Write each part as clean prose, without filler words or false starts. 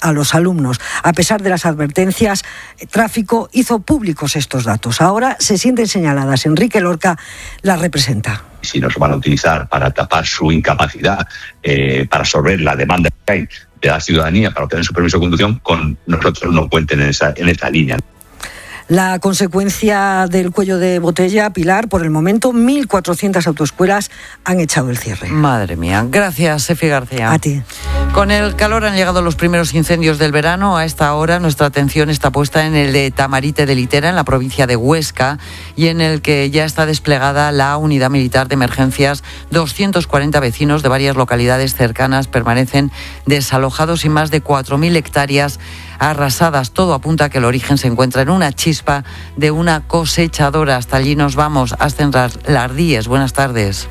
a los alumnos. A pesar de las advertencias, Tráfico hizo públicos estos datos. Ahora se sienten señaladas. Enrique Lorca las representa. Si nos van a utilizar para tapar su incapacidad, para absorber la demanda que hay de la ciudadanía para obtener su permiso de conducción, con nosotros no cuenten en esta línea. La consecuencia del cuello de botella, Pilar, por el momento 1.400 autoescuelas han echado el cierre. Madre mía. Gracias, Sefi García. A ti. Con el calor han llegado los primeros incendios del verano. A esta hora nuestra atención está puesta en el de Tamarite de Litera, en la provincia de Huesca, y en el que ya está desplegada la unidad militar de emergencias. 240 vecinos de varias localidades cercanas permanecen desalojados y más de 4.000 hectáreas arrasadas. Todo apunta a que el origen se encuentra en una chispa de una cosechadora. Hasta allí nos vamos. Hasta Lardíes. Buenas tardes.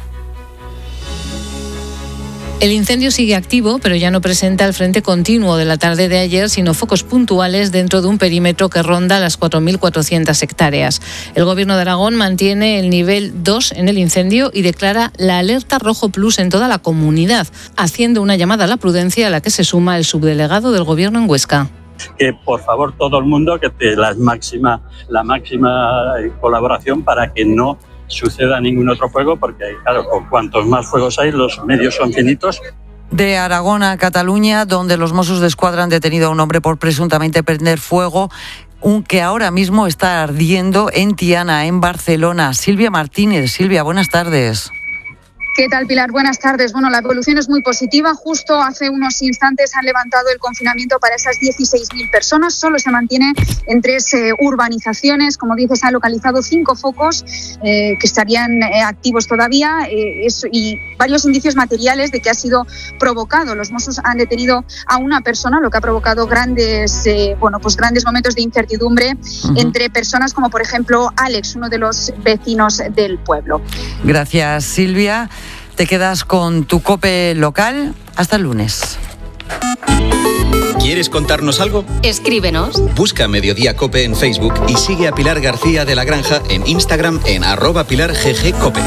El incendio sigue activo, pero ya no presenta el frente continuo de la tarde de ayer, sino focos puntuales dentro de un perímetro que ronda las 4.400 hectáreas. El Gobierno de Aragón mantiene el nivel 2 en el incendio y declara la alerta rojo plus en toda la comunidad, haciendo una llamada a la prudencia a la que se suma el subdelegado del Gobierno en Huesca. Que por favor todo el mundo que te la máxima colaboración para que no suceda ningún otro fuego, porque claro, con cuantos más fuegos hay, los medios son finitos. De Aragón a Cataluña, donde los Mossos d'Esquadra han detenido a un hombre por presuntamente prender fuego, que ahora mismo está ardiendo en Tiana, en Barcelona. Silvia Martínez. Silvia, buenas tardes. ¿Qué tal, Pilar? Buenas tardes. Bueno, la evolución es muy positiva. Justo hace unos instantes han levantado el confinamiento para esas 16.000 personas. Solo se mantiene en 3 urbanizaciones. Como dices, han localizado 5 focos que estarían activos todavía y varios indicios materiales de que ha sido provocado. Los Mossos han detenido a una persona, lo que ha provocado grandes momentos de incertidumbre entre personas como, por ejemplo, Alex, uno de los vecinos del pueblo. Gracias, Silvia. Te quedas con tu COPE local hasta el lunes. ¿Quieres contarnos algo? Escríbenos. Busca Mediodía COPE en Facebook y sigue a Pilar García de la Granja en Instagram en @PilarGGCope.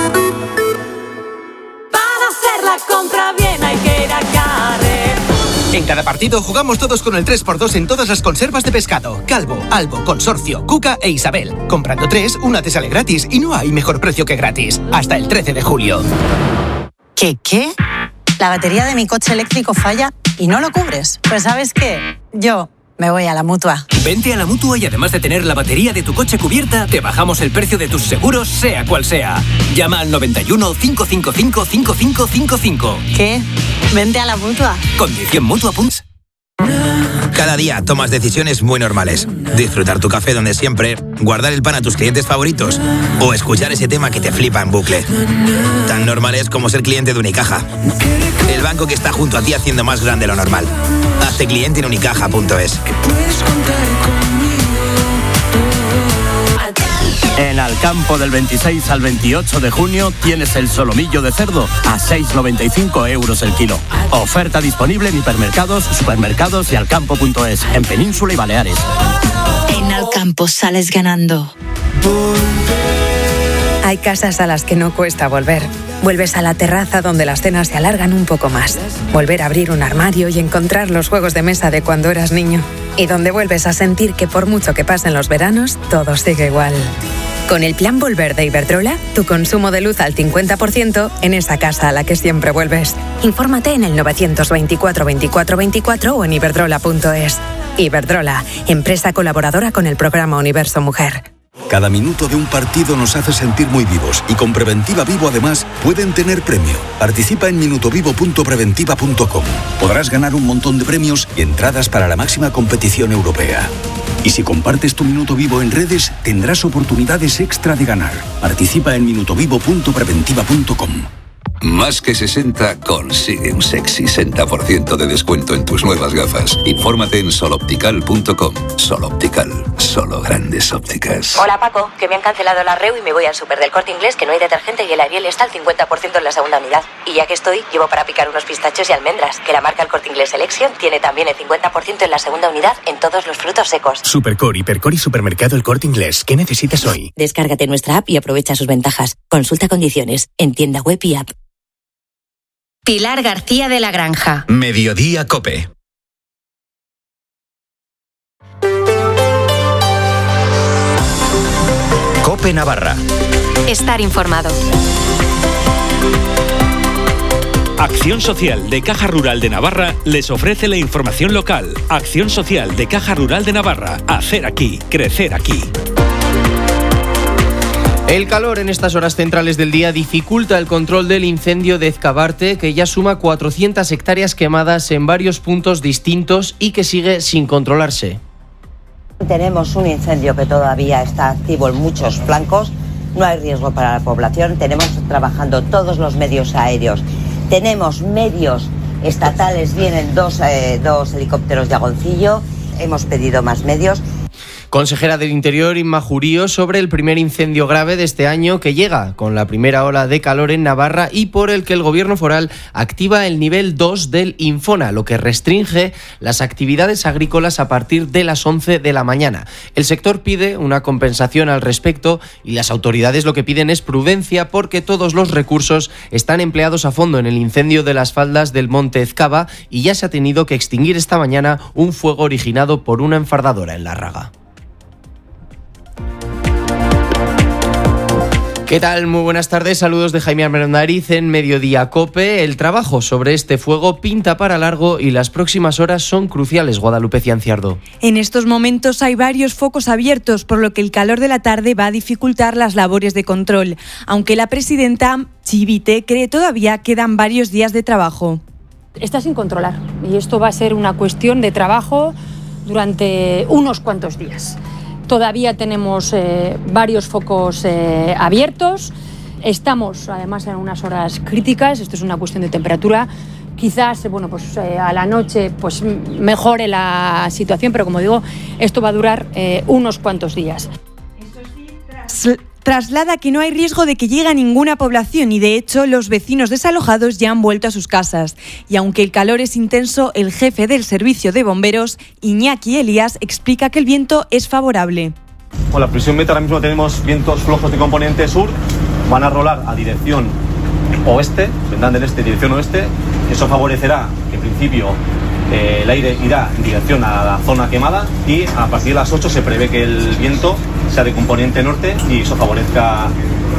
Para hacer la compra bien hay que ir a Carrer. En cada partido jugamos todos con el 3x2 en todas las conservas de pescado. Calvo, Albo, Consorcio, Cuca e Isabel. Comprando 3, una te sale gratis y no hay mejor precio que gratis. Hasta el 13 de julio. ¿Qué? La batería de mi coche eléctrico falla y no lo cubres. Pues ¿sabes qué? Yo me voy a la Mutua. Vente a la Mutua y además de tener la batería de tu coche cubierta, te bajamos el precio de tus seguros, sea cual sea. Llama al 91 555 5555. ¿Qué? Vente a la Mutua. Condición Mutua.es. Cada día tomas decisiones muy normales. Disfrutar tu café donde siempre, guardar el pan a tus clientes favoritos o escuchar ese tema que te flipa en bucle. Tan normales como ser cliente de Unicaja. El banco que está junto a ti haciendo más grande lo normal. Hazte cliente en unicaja.es. En Alcampo, del 26 al 28 de junio tienes el solomillo de cerdo a 6,95 € el kilo. Oferta disponible en hipermercados, supermercados y alcampo.es, en Península y Baleares. En Alcampo sales ganando. Hay casas a las que no cuesta volver. Vuelves a la terraza donde las cenas se alargan un poco más. Volver a abrir un armario y encontrar los juegos de mesa de cuando eras niño. Y donde vuelves a sentir que por mucho que pasen los veranos, todo sigue igual. Con el Plan Volver de Iberdrola, tu consumo de luz al 50% en esa casa a la que siempre vuelves. Infórmate en el 924 24 24 o en iberdrola.es. Iberdrola, empresa colaboradora con el programa Universo Mujer. Cada minuto de un partido nos hace sentir muy vivos y con Preventiva Vivo además pueden tener premio. Participa en minutovivo.preventiva.com. Podrás ganar un montón de premios y entradas para la máxima competición europea. Y si compartes tu Minuto Vivo en redes, tendrás oportunidades extra de ganar. Participa en minutovivo.preventiva.com. Más que 60 consigue un sexy 60% de descuento en tus nuevas gafas. Infórmate en soloptical.com. Soloptical, solo grandes ópticas. Hola Paco, que me han cancelado la REU y me voy al súper del Corte Inglés, que no hay detergente y el Ariel está al 50% en la segunda unidad. Y ya que estoy, llevo para picar unos pistachos y almendras, que la marca El Corte Inglés Selection tiene también el 50% en la segunda unidad en todos los frutos secos. Supercor, Hipercor y Supermercado El Corte Inglés. ¿Qué necesitas hoy? Descárgate nuestra app y aprovecha sus ventajas. Consulta condiciones en tienda web y app. Pilar García de la Granja. Mediodía COPE. COPE Navarra. Estar informado. Acción Social de Caja Rural de Navarra les ofrece la información local. Acción Social de Caja Rural de Navarra. Hacer aquí, crecer aquí. El calor en estas horas centrales del día dificulta el control del incendio de Ezkabarte, que ya suma 400 hectáreas quemadas en varios puntos distintos y que sigue sin controlarse. Tenemos un incendio que todavía está activo en muchos flancos. No hay riesgo para la población. Tenemos trabajando todos los medios aéreos. Tenemos medios estatales, vienen dos helicópteros de Agoncillo. Hemos pedido más medios. Consejera del Interior, Inma Jurío, sobre el primer incendio grave de este año que llega con la primera ola de calor en Navarra y por el que el Gobierno foral activa el nivel 2 del Infona, lo que restringe las actividades agrícolas a partir de las 11 de la mañana. El sector pide una compensación al respecto y las autoridades lo que piden es prudencia porque todos los recursos están empleados a fondo en el incendio de las faldas del Monte Ezkaba y ya se ha tenido que extinguir esta mañana un fuego originado por una enfardadora en Larraga. ¿Qué tal? Muy buenas tardes, saludos de Jaime Armendariz en Mediodía COPE. El trabajo sobre este fuego pinta para largo y las próximas horas son cruciales, Guadalupe Cianciardo. En estos momentos hay varios focos abiertos, por lo que el calor de la tarde va a dificultar las labores de control, aunque la presidenta Chivite cree todavía quedan varios días de trabajo. Está sin controlar y esto va a ser una cuestión de trabajo durante unos cuantos días. Todavía tenemos varios focos abiertos. Estamos, además, en unas horas críticas. Esto es una cuestión de temperatura. Quizás, a la noche mejore la situación, pero como digo, esto va a durar unos cuantos días. Traslada que no hay riesgo de que llegue a ninguna población y, de hecho, los vecinos desalojados ya han vuelto a sus casas. Y aunque el calor es intenso, el jefe del servicio de bomberos, Iñaki Elías, explica que el viento es favorable. Con la presión meta ahora mismo tenemos vientos flojos de componente sur, van a rolar a dirección oeste, vendrán del este, dirección oeste. Eso favorecerá que en principio el aire irá en dirección a la zona quemada y a partir de las 8 se prevé que el viento sea de componente norte y eso favorezca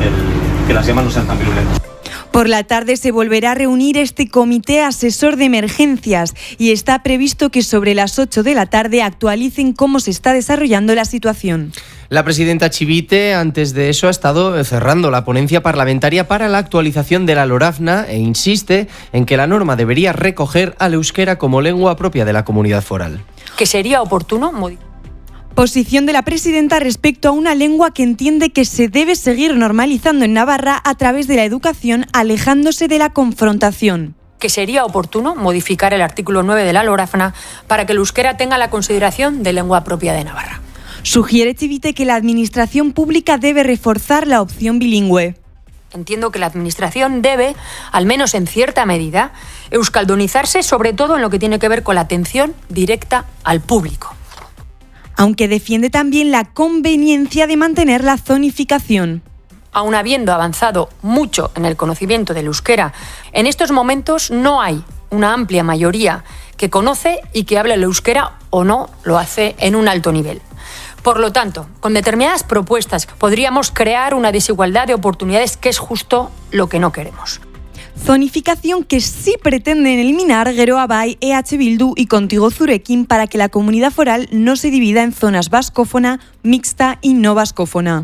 que las llamas no sean tan virulentas. Por la tarde se volverá a reunir este comité asesor de emergencias y está previsto que sobre las 8 de la tarde actualicen cómo se está desarrollando la situación. La presidenta Chivite, antes de eso, ha estado cerrando la ponencia parlamentaria para la actualización de la LORAFNA e insiste en que la norma debería recoger al euskera como lengua propia de la comunidad foral. Que sería oportuno modificar. Posición de la presidenta respecto a una lengua que entiende que se debe seguir normalizando en Navarra a través de la educación, alejándose de la confrontación. Que sería oportuno modificar el artículo 9 de la LORAFNA para que el euskera tenga la consideración de lengua propia de Navarra. Sugiere Chivite que la administración pública debe reforzar la opción bilingüe. Entiendo que la administración debe, al menos en cierta medida, euskaldunizarse, sobre todo en lo que tiene que ver con la atención directa al público. Aunque defiende también la conveniencia de mantener la zonificación. Aun habiendo avanzado mucho en el conocimiento del euskera, en estos momentos no hay una amplia mayoría que conoce y que habla el euskera o no lo hace en un alto nivel. Por lo tanto, con determinadas propuestas podríamos crear una desigualdad de oportunidades que es justo lo que no queremos. Zonificación que sí pretenden eliminar Geroa Bai, EH Bildu y Contigo Zurekin para que la comunidad foral no se divida en zonas vascófona, mixta y no vascófona.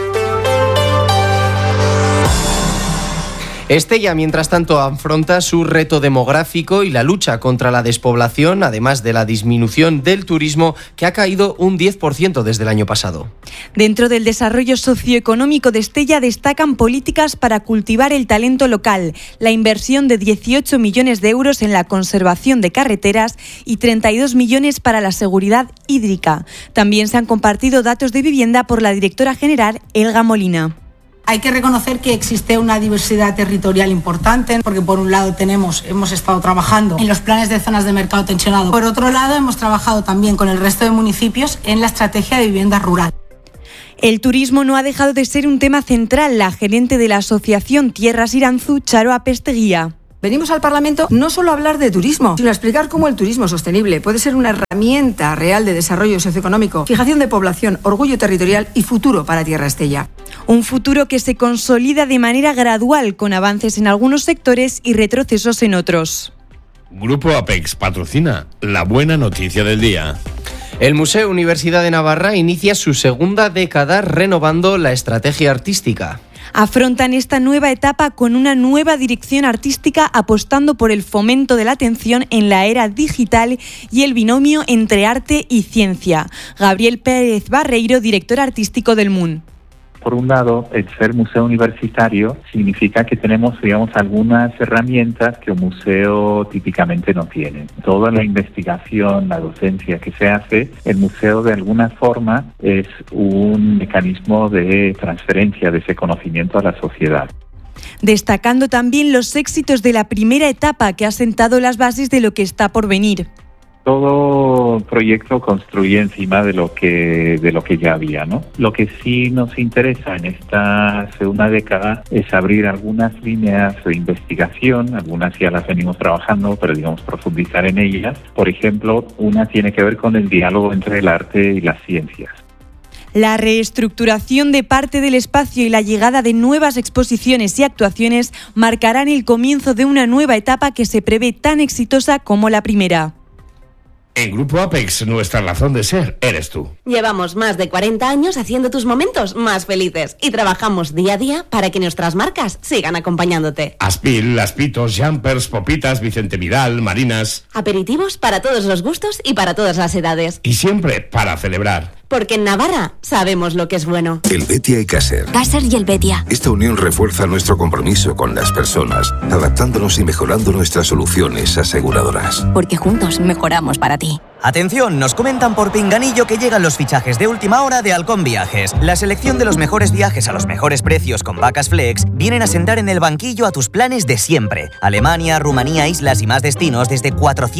Estella, mientras tanto, afronta su reto demográfico y la lucha contra la despoblación, además de la disminución del turismo, que ha caído un 10% desde el año pasado. Dentro del desarrollo socioeconómico de Estella destacan políticas para cultivar el talento local, la inversión de 18 millones de euros en la conservación de carreteras y 32 millones para la seguridad hídrica. También se han compartido datos de vivienda por la directora general, Elga Molina. Hay que reconocer que existe una diversidad territorial importante, porque por un lado hemos estado trabajando en los planes de zonas de mercado tensionado. Por otro lado, hemos trabajado también con el resto de municipios en la estrategia de vivienda rural. El turismo no ha dejado de ser un tema central. La gerente de la asociación Tierras Iranzu, Charo Apesteguía. Venimos al Parlamento no solo a hablar de turismo, sino a explicar cómo el turismo sostenible puede ser una herramienta real de desarrollo socioeconómico, fijación de población, orgullo territorial y futuro para Tierra Estella. Un futuro que se consolida de manera gradual, con avances en algunos sectores y retrocesos en otros. Grupo Apex patrocina la buena noticia del día. El Museo Universidad de Navarra inicia su segunda década renovando la estrategia artística. Afrontan esta nueva etapa con una nueva dirección artística, apostando por el fomento de la atención en la era digital y el binomio entre arte y ciencia. Gabriel Pérez Barreiro, director artístico del MUN. Por un lado, el ser museo universitario significa que tenemos, digamos, algunas herramientas que un museo típicamente no tiene. Toda la investigación, la docencia que se hace, el museo de alguna forma es un mecanismo de transferencia de ese conocimiento a la sociedad. Destacando también los éxitos de la primera etapa, que ha sentado las bases de lo que está por venir. Todo proyecto construye encima de lo que ya había, ¿no? Lo que sí nos interesa en esta segunda década es abrir algunas líneas de investigación, algunas ya las venimos trabajando, pero digamos profundizar en ellas. Por ejemplo, una tiene que ver con el diálogo entre el arte y las ciencias. La reestructuración de parte del espacio y la llegada de nuevas exposiciones y actuaciones marcarán el comienzo de una nueva etapa que se prevé tan exitosa como la primera. En Grupo Apex, nuestra razón de ser eres tú. Llevamos más de 40 años haciendo tus momentos más felices y trabajamos día a día para que nuestras marcas sigan acompañándote. Aspil, Aspitos, Jumpers, Popitas, Vicente Vidal, Marinas. Aperitivos para todos los gustos y para todas las edades. Y siempre para celebrar. Porque en Navarra sabemos lo que es bueno. El Betia y Caser. Caser y el Betia. Esta unión refuerza nuestro compromiso con las personas, adaptándonos y mejorando nuestras soluciones aseguradoras. Porque juntos mejoramos para ti. Atención, nos comentan por pinganillo que llegan los fichajes de última hora de Halcón Viajes. La selección de los mejores viajes a los mejores precios con vacas flex vienen a sentar en el banquillo a tus planes de siempre. Alemania, Rumanía, islas y más destinos desde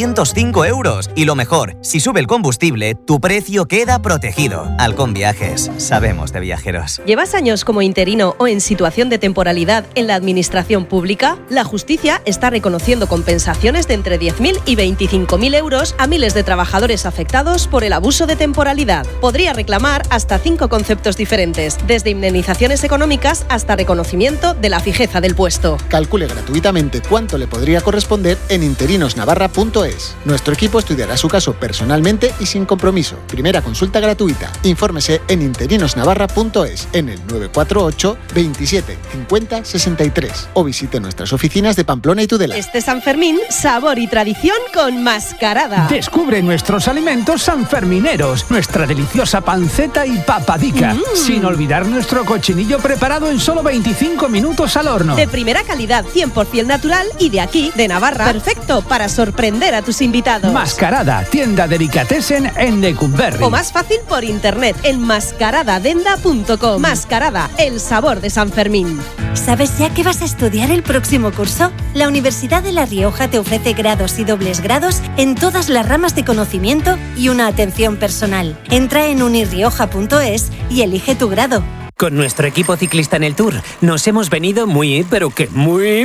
405 euros. Y lo mejor, si sube el combustible, tu precio queda protegido. Halcón Viajes, sabemos de viajeros. ¿Llevas años como interino o en situación de temporalidad en la administración pública? La justicia está reconociendo compensaciones de entre 10.000 y 25.000 euros a miles de trabajadores afectados por el abuso de temporalidad. Podría reclamar hasta 5 conceptos diferentes, desde indemnizaciones económicas hasta reconocimiento de la fijeza del puesto. Calcule gratuitamente cuánto le podría corresponder en interinosnavarra.es. Nuestro equipo estudiará su caso personalmente y sin compromiso. Primera consulta gratuita. Infórmese en interinosnavarra.es, en el 948 27 50 63 o visite nuestras oficinas de Pamplona y Tudela. Este San Fermín, sabor y tradición con Mascarada. Descubre nuestros alimentos sanfermineros, nuestra deliciosa panceta y papadica, sin olvidar nuestro cochinillo preparado en solo 25 minutos al horno. De primera calidad, 100% natural y de aquí, de Navarra. Perfecto para sorprender a tus invitados. Mascarada, tienda delicatessen en Lecumberri. O más fácil por internet en mascaradadenda.com. Mascarada, el sabor de San Fermín. ¿Sabes ya qué vas a estudiar el próximo curso? La Universidad de La Rioja te ofrece grados y dobles grados en todas las ramas de conocimiento y una atención personal. Entra en unirrioja.es y elige tu grado. Con nuestro equipo ciclista en el Tour nos hemos venido muy, pero que muy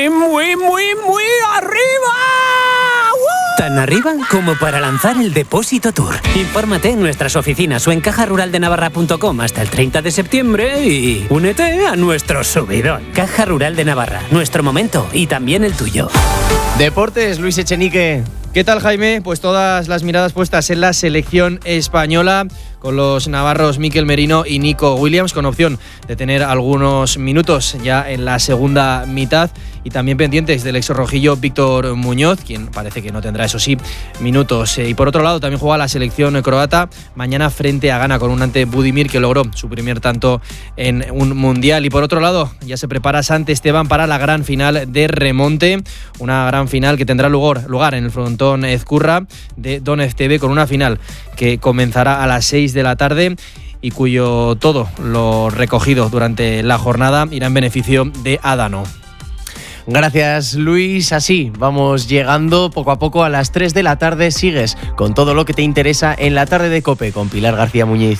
arriba. Tan arriba como para lanzar el Depósito Tour. Infórmate en nuestras oficinas o en cajaruraldenavarra.com hasta el 30 de septiembre y únete a nuestro subidón. Caja Rural de Navarra, nuestro momento y también el tuyo. Deportes, Luis Echenique. ¿Qué tal, Jaime? Pues todas las miradas puestas en la selección española, con los navarros Mikel Merino y Nico Williams, con opción de tener algunos minutos ya en la segunda mitad, y también pendientes del exrojillo Víctor Muñoz, quien parece que no tendrá, eso sí, minutos. Y por otro lado, también juega la selección croata mañana frente a Ghana, con un ante Budimir que logró su primer tanto en un mundial. Y por otro lado, ya se prepara Sant Esteban para la gran final de remonte, una gran final que tendrá lugar en el frontón Ezcurra de Donetsk TV, con una final que comenzará a las 6 de la tarde y cuyo todo lo recogido durante la jornada irá en beneficio de Adano. Gracias, Luis. Así vamos llegando poco a poco a las 3 de la tarde. Sigues con todo lo que te interesa en la tarde de COPE con Pilar García Muñiz.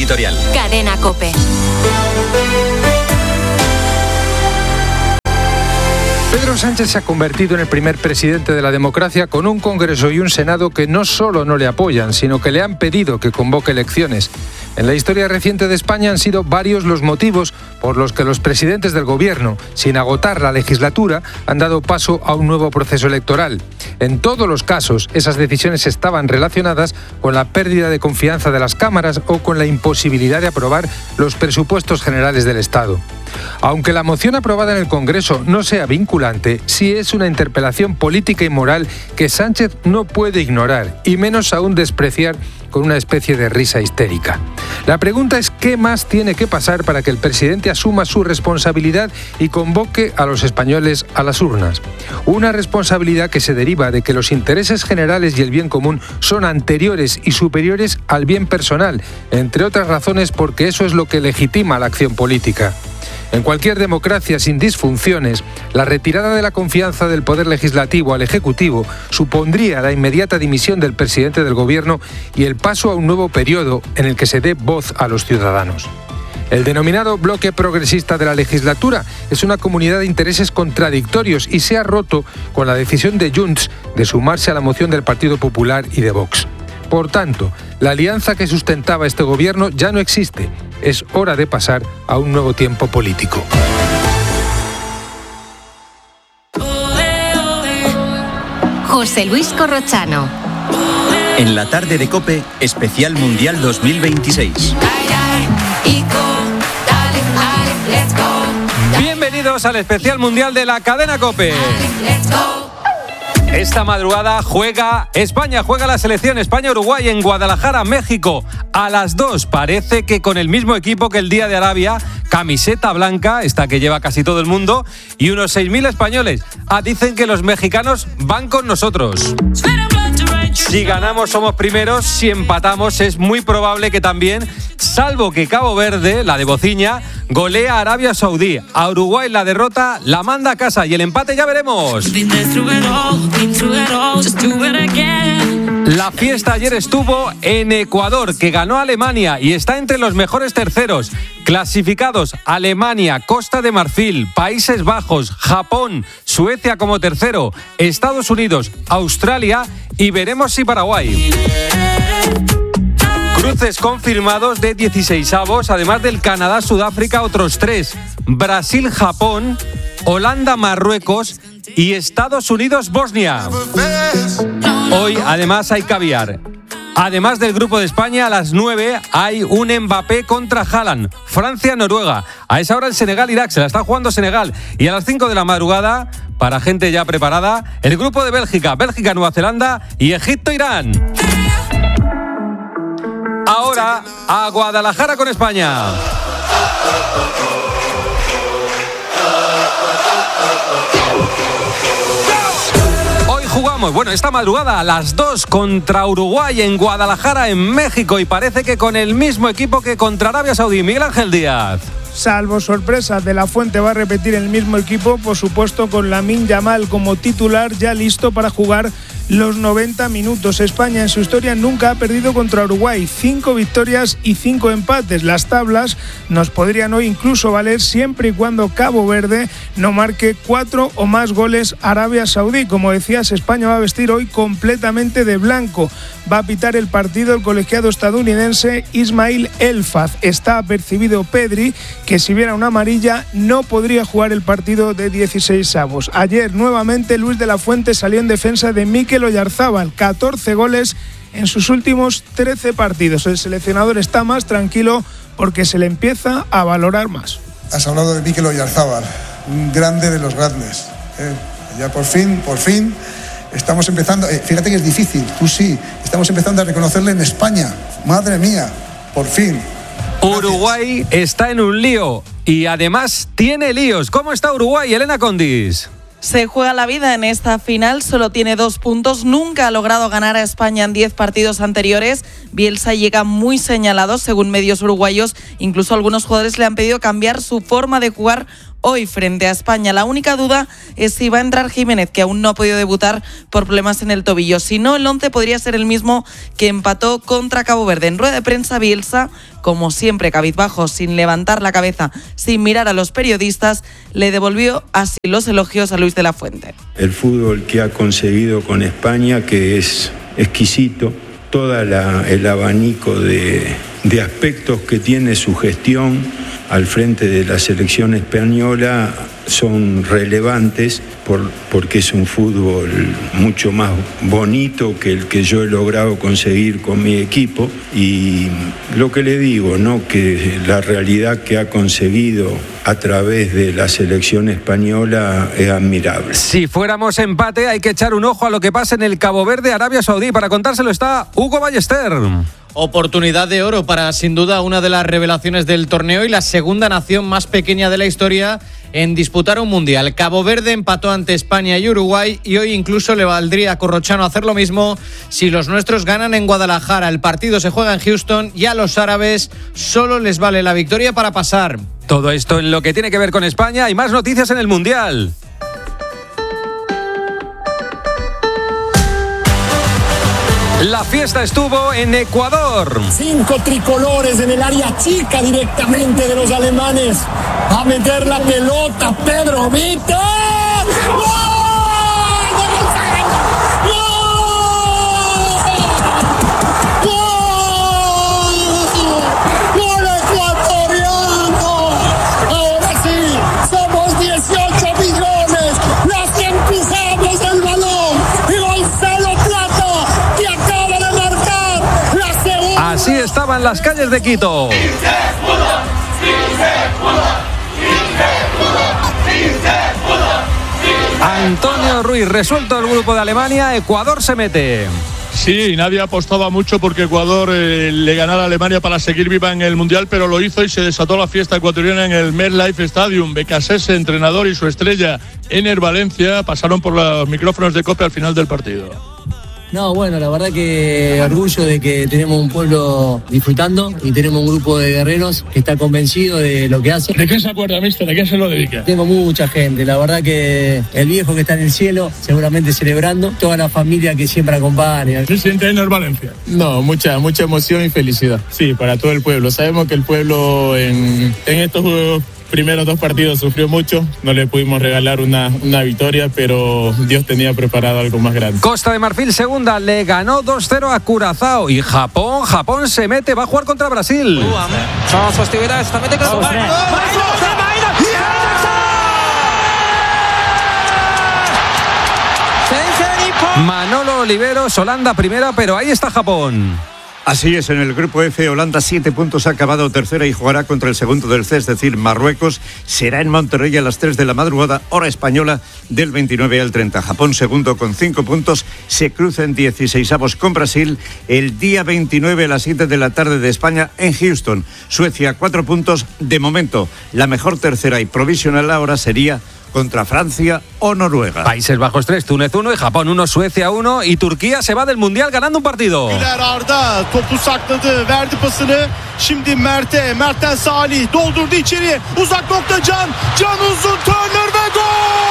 Editorial. Cadena COPE. Pedro Sánchez se ha convertido en el primer presidente de la democracia con un Congreso y un Senado que no solo no le apoyan, sino que le han pedido que convoque elecciones. En la historia reciente de España han sido varios los motivos por los que los presidentes del gobierno, sin agotar la legislatura, han dado paso a un nuevo proceso electoral. En todos los casos, esas decisiones estaban relacionadas con la pérdida de confianza de las cámaras o con la imposibilidad de aprobar los presupuestos generales del Estado. Aunque la moción aprobada en el Congreso no sea vinculante, sí es una interpelación política y moral que Sánchez no puede ignorar, y menos aún despreciar con una especie de risa histérica. La pregunta es qué más tiene que pasar para que el presidente asuma su responsabilidad y convoque a los españoles a las urnas. Una responsabilidad que se deriva de que los intereses generales y el bien común son anteriores y superiores al bien personal, entre otras razones porque eso es lo que legitima la acción política. En cualquier democracia sin disfunciones, la retirada de la confianza del Poder Legislativo al Ejecutivo supondría la inmediata dimisión del presidente del Gobierno y el paso a un nuevo periodo en el que se dé voz a los ciudadanos. El denominado bloque progresista de la legislatura es una comunidad de intereses contradictorios y se ha roto con la decisión de Junts de sumarse a la moción del Partido Popular y de Vox. Por tanto, la alianza que sustentaba este gobierno ya no existe. Es hora de pasar a un nuevo tiempo político. José Luis Corrochano. En la tarde de COPE, especial Mundial 2026. Bienvenidos al especial Mundial de la cadena COPE. Esta madrugada juega España, juega la selección España-Uruguay en Guadalajara, México. A las 2, parece que con el mismo equipo que el día de Arabia, camiseta blanca, esta que lleva casi todo el mundo, y unos 6.000 españoles. Dicen que los mexicanos van con nosotros. Si ganamos somos primeros, si empatamos es muy probable que también, salvo que Cabo Verde, la de Bociña, golea a Arabia Saudí. A Uruguay la derrota la manda a casa y el empate ya veremos. La fiesta ayer estuvo en Ecuador, que ganó a Alemania y está entre los mejores terceros. Clasificados Alemania, Costa de Marfil, Países Bajos, Japón, Suecia como tercero, Estados Unidos, Australia y veremos si Paraguay. Cruces confirmados de 16avos, además del Canadá-Sudáfrica, otros 3. Brasil-Japón, Holanda-Marruecos y Estados Unidos-Bosnia. Hoy, además, hay caviar. Además del grupo de España, a las 9 hay un Mbappé contra Haaland. Francia-Noruega. A esa hora el Senegal-Irak, se la está jugando Senegal. Y a las 5 de la madrugada, para gente ya preparada, el grupo de Bélgica, Bélgica-Nueva Zelanda y Egipto-Irán. Ahora, a Guadalajara con España. Hoy jugamos, esta madrugada a las 2 contra Uruguay en Guadalajara, en México, y parece que con el mismo equipo que contra Arabia Saudí. Miguel Ángel Díaz. Salvo sorpresa, De la Fuente va a repetir el mismo equipo, por supuesto con Lamine Yamal como titular, ya listo para jugar los 90 minutos. España en su historia nunca ha perdido contra Uruguay, 5 victorias y 5 empates. Las tablas nos podrían hoy incluso valer siempre y cuando Cabo Verde no marque 4 o más goles a Arabia Saudí. Como decías, España va a vestir hoy completamente de blanco. Va a pitar el partido el colegiado estadounidense Ismail Elfaz. Está apercibido Pedri, que si viera una amarilla no podría jugar el partido de 16avos. Ayer nuevamente Luis de la Fuente salió en defensa de Mikel Oyarzábal, 14 goles en sus últimos 13 partidos. El seleccionador está más tranquilo porque se le empieza a valorar más. Has hablado de Mikel Oyarzábal, un grande de los grandes. Ya por fin estamos empezando, fíjate que es difícil, tú sí, estamos empezando a reconocerle en España. Madre mía, por fin. Uruguay está en un lío y además tiene líos. ¿Cómo está Uruguay, Elena Condis? Se juega la vida en esta final, solo tiene 2 puntos, nunca ha logrado ganar a España en 10 partidos anteriores. Bielsa llega muy señalado, según medios uruguayos, incluso algunos jugadores le han pedido cambiar su forma de jugar hoy frente a España. La única duda es si va a entrar Jiménez, que aún no ha podido debutar por problemas en el tobillo. Si no, el 11 podría ser el mismo que empató contra Cabo Verde. En rueda de prensa, Bielsa, como siempre cabizbajo, sin levantar la cabeza, sin mirar a los periodistas, le devolvió así los elogios a Luis de la Fuente. El fútbol que ha conseguido con España, que es exquisito, todo el abanico de aspectos que tiene su gestión al frente de la selección española son relevantes porque es un fútbol mucho más bonito que el que yo he logrado conseguir con mi equipo. Y lo que le digo, ¿no?, que la realidad que ha conseguido a través de la selección española es admirable. Si fuéramos empate, hay que echar un ojo a lo que pasa en el Cabo Verde, Arabia Saudí. Para contárselo está Hugo Ballester. Oportunidad de oro para, sin duda, una de las revelaciones del torneo y la segunda nación más pequeña de la historia en disputar un mundial. Cabo Verde empató ante España y Uruguay y hoy incluso le valdría a Corrochano hacer lo mismo si los nuestros ganan en Guadalajara. El partido se juega en Houston y a los árabes solo les vale la victoria para pasar. Todo esto en lo que tiene que ver con España y más noticias en el mundial. La fiesta estuvo en Ecuador. 5 tricolores en el área chica directamente de los alemanes. A meter la pelota, Pedro Vito. ¡Gol! Así estaban las calles de Quito. Antonio Ruiz, resuelto el grupo de Alemania, Ecuador se mete. Sí, nadie apostaba mucho porque Ecuador le ganara a Alemania para seguir viva en el Mundial, pero lo hizo y se desató la fiesta ecuatoriana en el MetLife Stadium. Becasese, entrenador, y su estrella, Ener Valencia, pasaron por los micrófonos de COPE al final del partido. No, bueno, la verdad que orgullo de que tenemos un pueblo disfrutando y tenemos un grupo de guerreros que está convencido de lo que hace. ¿De qué se acuerda, mister? ¿De qué se lo dedica? Tengo mucha gente, la verdad que el viejo que está en el cielo, seguramente celebrando, toda la familia que siempre acompaña. ¿Qué siente Ener Valencia? No, mucha emoción y felicidad. Sí, para todo el pueblo. Sabemos que el pueblo en estos juegos primeros 2 partidos sufrió mucho, no le pudimos regalar una victoria, pero Dios tenía preparado algo más grande. Costa de Marfil segunda, le ganó 2-0 a Curazao. Y Japón se mete, va a jugar contra Brasil. Manolo Oliveros, Holanda primera, pero ahí está Japón. Así es, en el grupo F, Holanda 7 puntos, ha acabado tercera y jugará contra el segundo del C, es decir, Marruecos. Será en Monterrey a las 3 de la madrugada, hora española, del 29 al 30. Japón segundo con 5 puntos, se cruza en 16avos con Brasil el día 29 a las 7 de la tarde de España en Houston. Suecia 4 puntos, de momento la mejor tercera y provisional ahora sería contra Francia o Noruega. Países Bajos 3, Túnez 1 y Japón 1, Suecia 1 y Turquía se va del Mundial ganando un partido. Arda topu sakladı, verdi pasını. Şimdi Mert'ten Salih doldurdu içeri. Uzak nokta Can uzun, Turner ve gol!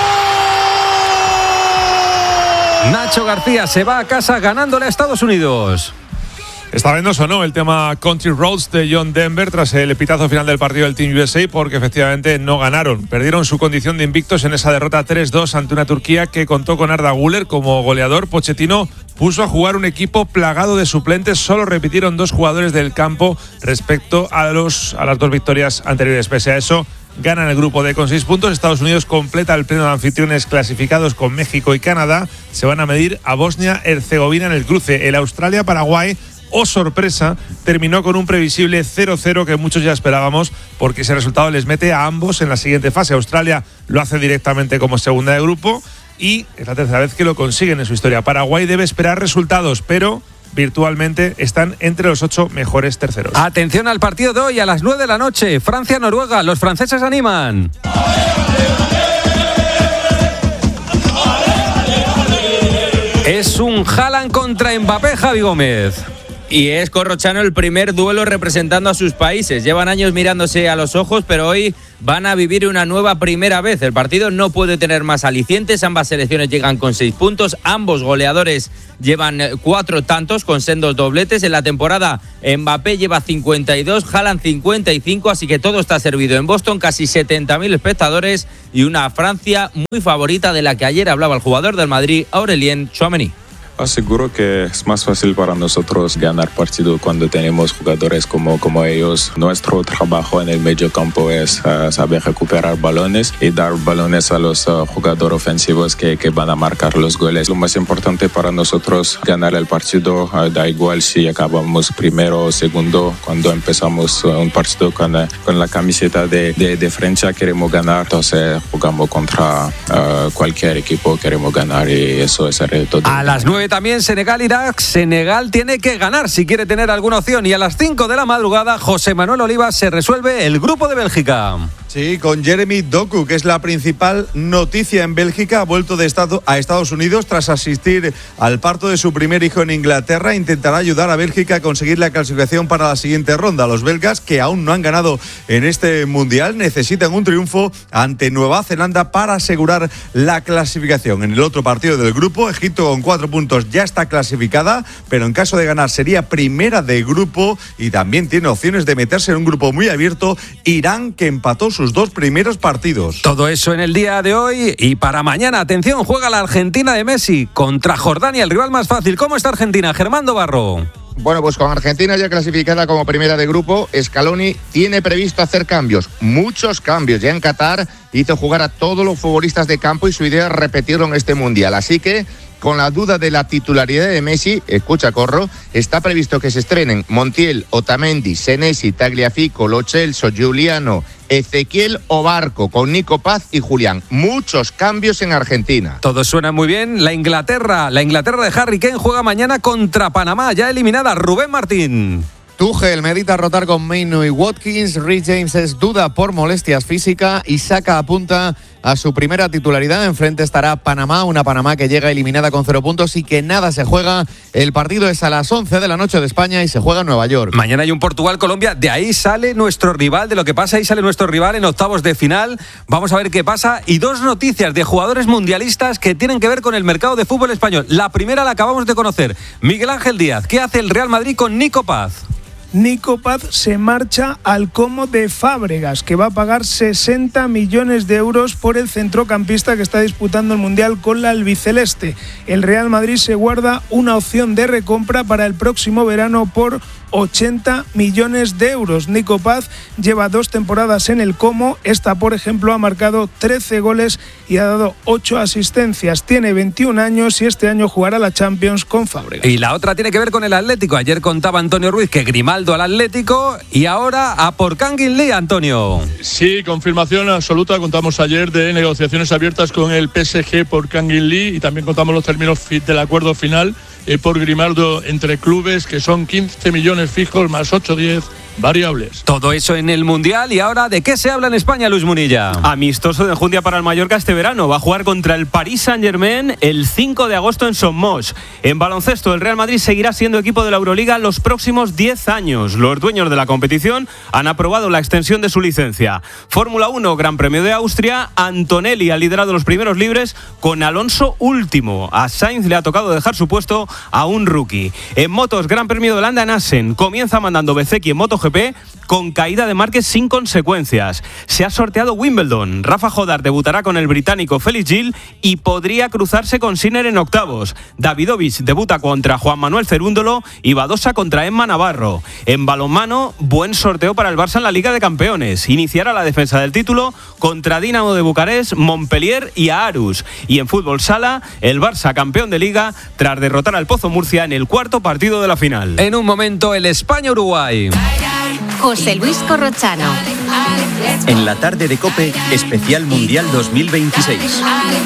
Nacho García se va a casa ganándole a Estados Unidos. Está vendoso, ¿no?, el tema Country Roads de John Denver tras el pitazo final del partido del Team USA, porque efectivamente no ganaron. Perdieron su condición de invictos en esa derrota 3-2 ante una Turquía que contó con Arda Güler como goleador. Pochettino puso a jugar un equipo plagado de suplentes. Solo repitieron 2 jugadores del campo respecto a las 2 victorias anteriores. Pese a eso, ganan el grupo D con 6 puntos. Estados Unidos completa el pleno de anfitriones clasificados con México y Canadá. Se van a medir a Bosnia-Herzegovina en el cruce. El Australia-Paraguay, oh sorpresa, terminó con un previsible 0-0 que muchos ya esperábamos, porque ese resultado les mete a ambos en la siguiente fase. Australia lo hace directamente como segunda de grupo y es la tercera vez que lo consiguen en su historia. Paraguay debe esperar resultados, pero virtualmente están entre los 8 mejores terceros. Atención al partido de hoy a las 9 de la noche. Francia-Noruega, los franceses animan. Es un Haaland contra Mbappé, Javi Gómez. Y es, Corrochano, el primer duelo representando a sus países. Llevan años mirándose a los ojos, pero hoy van a vivir una nueva primera vez. El partido no puede tener más alicientes. Ambas selecciones llegan con 6 puntos. Ambos goleadores llevan 4 tantos con sendos dobletes. En la temporada Mbappé lleva 52, Haaland 55, así que todo está servido. En Boston casi 70.000 espectadores y una Francia muy favorita de la que ayer hablaba el jugador del Madrid, Aurélien Tchouaméni. Aseguro que es más fácil para nosotros ganar partido cuando tenemos jugadores como ellos. Nuestro trabajo en el medio campo es saber recuperar balones y dar balones a los jugadores ofensivos que van a marcar los goles. Lo más importante para nosotros ganar el partido, da igual si acabamos primero o segundo. Cuando empezamos un partido con la camiseta de Francia queremos ganar, entonces jugamos contra cualquier equipo, queremos ganar y eso es el reto. A las 9 también Senegal-Irak. Senegal tiene que ganar si quiere tener alguna opción. Y a las 5 de la madrugada, José Manuel Olivas, se resuelve el grupo de Bélgica. Sí, con Jeremy Doku, que es la principal noticia en Bélgica. Ha vuelto a Estados Unidos tras asistir al parto de su primer hijo en Inglaterra. Intentará ayudar a Bélgica a conseguir la clasificación para la siguiente ronda. Los belgas, que aún no han ganado en este mundial, necesitan un triunfo ante Nueva Zelanda para asegurar la clasificación. En el otro partido del grupo, Egipto con 4 puntos ya está clasificada, pero en caso de ganar sería primera de grupo y también tiene opciones de meterse en un grupo muy abierto. Irán, que empató sus 2 primeros partidos. Todo eso en el día de hoy. Y para mañana, atención, juega la Argentina de Messi contra Jordania, el rival más fácil. ¿Cómo está Argentina? Germando Barro. Bueno, pues con Argentina ya clasificada como primera de grupo, Scaloni tiene previsto hacer cambios, muchos cambios. Ya en Qatar hizo jugar a todos los futbolistas de campo y su idea es repetirlo en este Mundial. Así que, con la duda de la titularidad de Messi, escucha Corro, está previsto que se estrenen Montiel, Otamendi, Senesi, Tagliafico, Lo Celso, Giuliano, Ezequiel o Barco, con Nico Paz y Julián. Muchos cambios en Argentina. Todo suena muy bien. La Inglaterra de Harry Kane juega mañana contra Panamá, ya eliminada. Rubén Martín. Tuchel medita rotar con Mainu y Watkins. Reece James es duda por molestias físicas y Saka apunta a su primera titularidad. Enfrente estará Panamá, una Panamá que llega eliminada con 0 puntos y que nada se juega. El partido es a las 11 de la noche de España y se juega en Nueva York. Mañana hay un Portugal-Colombia. De ahí sale nuestro rival, de lo que pasa, ahí sale nuestro rival en octavos de final. Vamos a ver qué pasa. Y 2 noticias de jugadores mundialistas que tienen que ver con el mercado de fútbol español. La primera la acabamos de conocer. Miguel Ángel Díaz. ¿Qué hace el Real Madrid con Nico Paz? Nico Paz se marcha al Como de Fábregas, que va a pagar 60 millones de euros por el centrocampista que está disputando el Mundial con la albiceleste. El Real Madrid se guarda una opción de recompra para el próximo verano por 80 millones de euros. Nico Paz lleva 2 temporadas en el Como. Esta, por ejemplo, ha marcado 13 goles y ha dado 8 asistencias. Tiene 21 años y este año jugará la Champions con Fábregas. Y la otra tiene que ver con el Atlético. Ayer contaba Antonio Ruiz que Grimaldo al Atlético y ahora a por Kangin Lee, Antonio. Sí, confirmación absoluta. Contamos ayer de negociaciones abiertas con el PSG por Kangin Lee y también contamos los términos del acuerdo final por Grimaldo entre clubes, que son 15 millones fijos más 8-10 variables. Todo eso en el Mundial. Y ahora, ¿de qué se habla en España, Luis Munilla? Amistoso de enjundia para el Mallorca este verano. Va a jugar contra el Paris Saint-Germain el 5 de agosto en Somos. En baloncesto, el Real Madrid seguirá siendo equipo de la Euroliga los próximos 10 años. Los dueños de la competición han aprobado la extensión de su licencia. Fórmula 1, Gran Premio de Austria. Antonelli ha liderado los primeros libres con Alonso último. A Sainz le ha tocado dejar su puesto a un rookie. En motos, Gran Premio de Holanda en Assen. Comienza mandando Bezzecchi en MotoGP con caída de Márquez sin consecuencias. Se ha sorteado Wimbledon. Rafa Jodar debutará con el británico Felix Gil y podría cruzarse con Sinner en octavos. Davidovich debuta contra Juan Manuel Cerúndolo y Badosa contra Emma Navarro. En balonmano, buen sorteo para el Barça en la Liga de Campeones. Iniciará la defensa del título contra Dinamo de Bucarest, Montpellier y Aarhus. Y en fútbol sala, el Barça campeón de Liga tras derrotar al Pozo Murcia en el 4º partido de la final. En un momento, el España-Uruguay. José Luis Corrochano. En la tarde de COPE, especial Mundial 2026.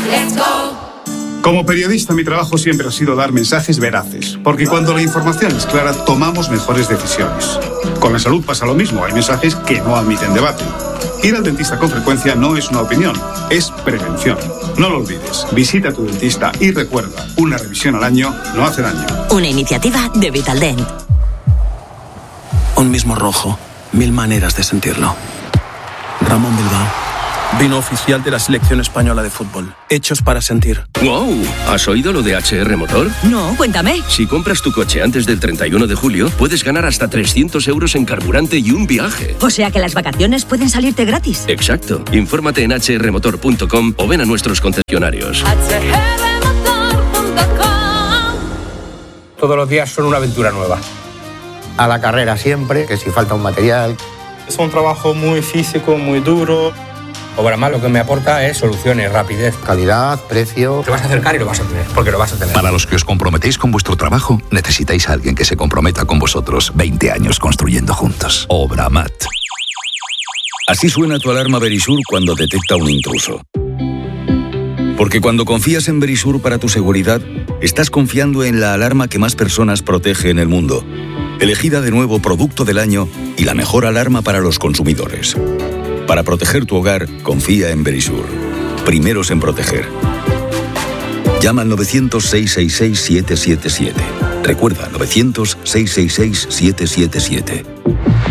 Como periodista, mi trabajo siempre ha sido dar mensajes veraces, porque cuando la información es clara, tomamos mejores decisiones. Con la salud pasa lo mismo, hay mensajes que no admiten debate. Ir al dentista con frecuencia no es una opinión, es prevención. No lo olvides, visita a tu dentista y recuerda, una revisión al año no hace daño. Una iniciativa de Vitaldent. Un mismo rojo, 1000 maneras de sentirlo. Ramón Bilbao. Vino oficial de la selección española de fútbol. Hechos para sentir. ¡Wow! ¿Has oído lo de HR Motor? No, cuéntame. Si compras tu coche antes del 31 de julio, puedes ganar hasta 300 euros en carburante y un viaje. O sea que las vacaciones pueden salirte gratis. Exacto. Infórmate en hrmotor.com o ven a nuestros concesionarios. Todos los días son una aventura nueva. A la carrera siempre, que si falta un material. Es un trabajo muy físico, muy duro. Obramás lo que me aporta es soluciones, rapidez, calidad, precio. Te vas a acercar y lo vas a tener, porque lo vas a tener. Para los que os comprometéis con vuestro trabajo, necesitáis a alguien que se comprometa con vosotros. 20 años construyendo juntos. Obramat. Así suena tu alarma Verisur cuando detecta un intruso. Porque cuando confías en Verisur para tu seguridad, estás confiando en la alarma que más personas protege en el mundo. Elegida de nuevo Producto del Año y la mejor alarma para los consumidores. Para proteger tu hogar, confía en Verisur. Primeros en proteger. Llama al 900-666-777. Recuerda, 900-666-777.